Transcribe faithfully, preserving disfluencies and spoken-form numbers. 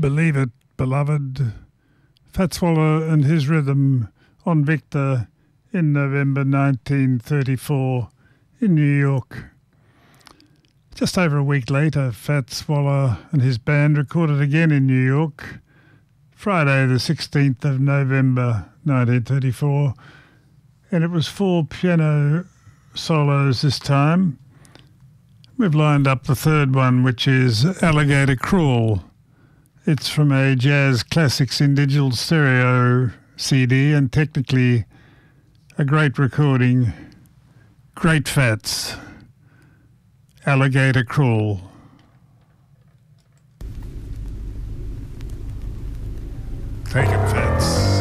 Believe It, Beloved, Fats Waller and his rhythm on Victor in November nineteen thirty-four in New York. Just over a week later, Fats Waller and his band recorded again in New York, Friday the sixteenth of November nineteen thirty-four, and it was four piano solos this time. We've lined up the third one, which is Alligator Crawl. It's from a Jazz Classics in Digital Stereo C D, and technically a great recording. Great Fats. Alligator Crawl. Take it, Fats.